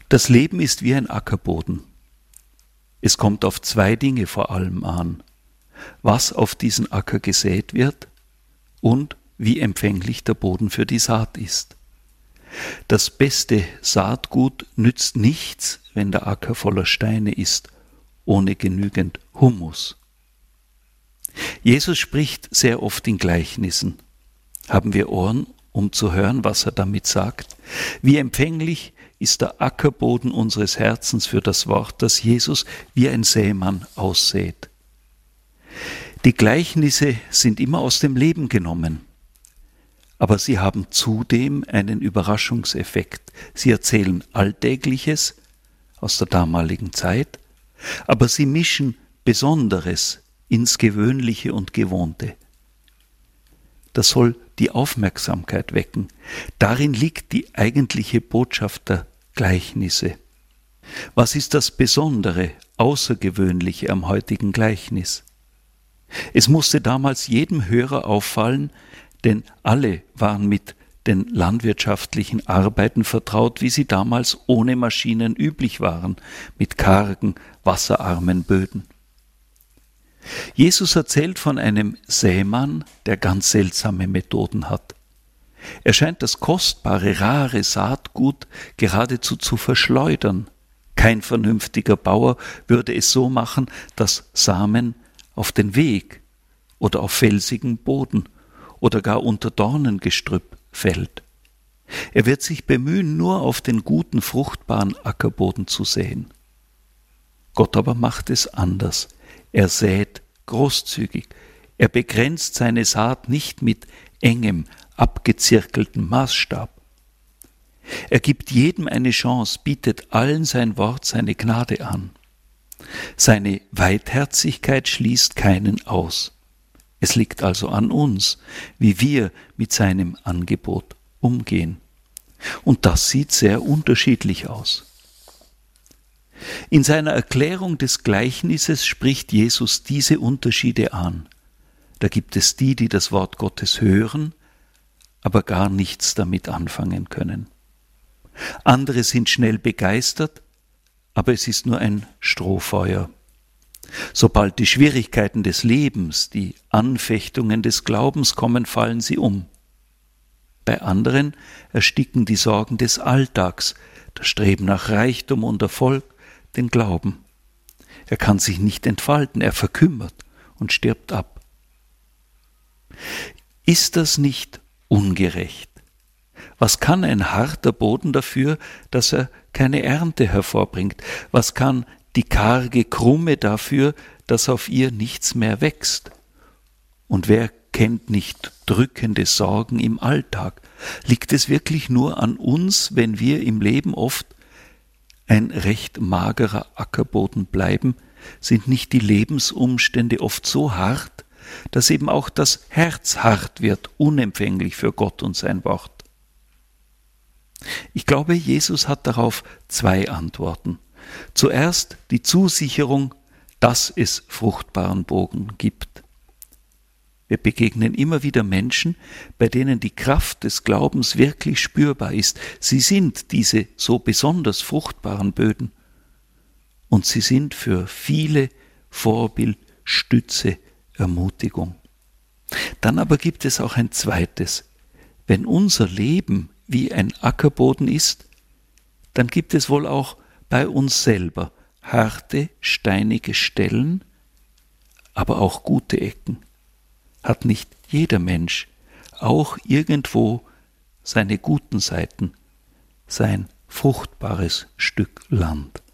Das Leben ist wie ein Ackerboden. Es kommt auf zwei Dinge vor allem an: was auf diesen Acker gesät wird und wie empfänglich der Boden für die Saat ist. Das beste Saatgut nützt nichts, wenn der Acker voller Steine ist, ohne genügend Humus. Jesus spricht sehr oft in Gleichnissen. Haben wir Ohren, um zu hören, was er damit sagt? Wie empfänglich ist der Ackerboden unseres Herzens für das Wort, das Jesus wie ein Sämann aussät. Die Gleichnisse sind immer aus dem Leben genommen, aber sie haben zudem einen Überraschungseffekt. Sie erzählen Alltägliches aus der damaligen Zeit, aber sie mischen Besonderes ins Gewöhnliche und Gewohnte. Das soll die Aufmerksamkeit wecken. Darin liegt die eigentliche Botschaft der Gleichnisse. Was ist das Besondere, Außergewöhnliche am heutigen Gleichnis? Es musste damals jedem Hörer auffallen, denn alle waren mit den landwirtschaftlichen Arbeiten vertraut, wie sie damals ohne Maschinen üblich waren, mit kargen, wasserarmen Böden. Jesus erzählt von einem Sämann, der ganz seltsame Methoden hat. Er scheint das kostbare, rare Saatgut geradezu zu verschleudern. Kein vernünftiger Bauer würde es so machen, dass Samen auf den Weg oder auf felsigen Boden oder gar unter Dornengestrüpp fällt. Er wird sich bemühen, nur auf den guten, fruchtbaren Ackerboden zu säen. Gott aber macht es anders. Er sät großzügig. Er begrenzt seine Saat nicht mit engem, abgezirkeltem Maßstab. Er gibt jedem eine Chance, bietet allen sein Wort, seine Gnade an. Seine Weitherzigkeit schließt keinen aus. Es liegt also an uns, wie wir mit seinem Angebot umgehen. Und das sieht sehr unterschiedlich aus. In seiner Erklärung des Gleichnisses spricht Jesus diese Unterschiede an. Da gibt es die, die das Wort Gottes hören, aber gar nichts damit anfangen können. Andere sind schnell begeistert, aber es ist nur ein Strohfeuer. Sobald die Schwierigkeiten des Lebens, die Anfechtungen des Glaubens kommen, fallen sie um. Bei anderen ersticken die Sorgen des Alltags, das Streben nach Reichtum und Erfolg, den Glauben. Er kann sich nicht entfalten, er verkümmert und stirbt ab. Ist das nicht ungerecht? Was kann ein harter Boden dafür, dass er keine Ernte hervorbringt? Was kann die karge Krumme dafür, dass auf ihr nichts mehr wächst? Und wer kennt nicht drückende Sorgen im Alltag? Liegt es wirklich nur an uns, wenn wir im Leben oft ein recht magerer Ackerboden bleiben? Sind nicht die Lebensumstände oft so hart, dass eben auch das Herz hart wird, unempfänglich für Gott und sein Wort? Ich glaube, Jesus hat darauf zwei Antworten. Zuerst die Zusicherung, dass es fruchtbaren Boden gibt. Wir begegnen immer wieder Menschen, bei denen die Kraft des Glaubens wirklich spürbar ist. Sie sind diese so besonders fruchtbaren Böden. Und sie sind für viele Vorbild, Stütze, Ermutigung. Dann aber gibt es auch ein zweites. Wenn unser Leben wie ein Ackerboden ist, dann gibt es wohl auch bei uns selber harte, steinige Stellen, aber auch gute Ecken. Hat nicht jeder Mensch auch irgendwo seine guten Seiten, sein fruchtbares Stück Land?